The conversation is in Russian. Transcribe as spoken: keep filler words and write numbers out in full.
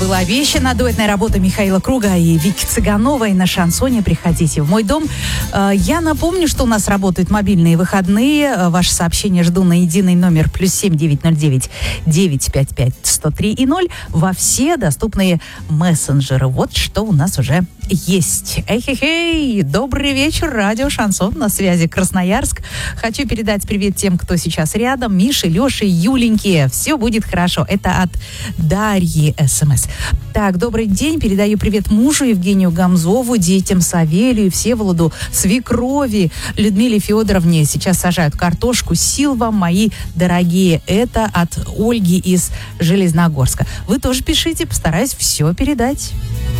было обещано. Дуэтная работа Михаила Круга и Вики Цыгановой на шансоне. Приходите в мой дом. Я напомню, что у нас работают мобильные выходные. Ваши сообщения жду на единый номер плюс семь девять ноль девять девять пять пять сто три и ноль во все доступные мессенджеры. Вот что у нас уже есть. Эй-хей-хей! Добрый вечер, радио Шансон, на связи Красноярск. Хочу передать привет тем, кто сейчас рядом. Мише, Леше, Юленьке. Все будет хорошо. Это от Дарьи СМС. Так, добрый день. Передаю привет мужу Евгению Гамзову, детям Савелию, Всеволоду, свекрови, Людмиле Федоровне. Сейчас сажают картошку. Сил вам, мои дорогие. Это от Ольги из Железногорска. Вы тоже пишите, постараюсь все передать.